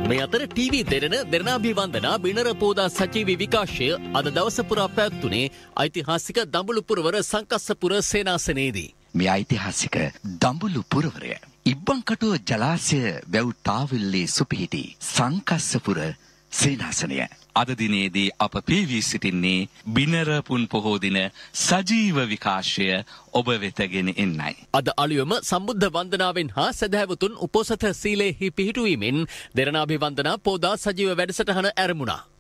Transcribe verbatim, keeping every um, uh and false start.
මේ අතර ටීවී දෙරණ දෙරණාභිවන්දනා බිනර පෝදා සජීවී විකාශය අද දවස පුරා පැවැත්වුණේ ඓතිහාසික දඹුලු පුරවර සංකස්සපුර සේනාසනයේදී. මේ ඓතිහාසික දඹුලු පුරවරය ඉබ්බන්කටුව ජලාශය වැව් තාවිල්ලේ සුපිහිටි සංකස්සපුර සේනාසනය. අද දිනේදී අප පේවී සිටින්නේ බිනර පුන් පොහෝ දින සජීව විකාශය ඔබ වෙතගෙන එන්නයි. අද අලුයම සම්බුද්ධ වන්දනාවෙන් හා සදහැවතුන් උපෝසථ සීලයෙහි පිහිටුවීමෙන් දෙරණාභිවන්දනා පෝදා සජීව වැඩසටහන ඇරඹුණා.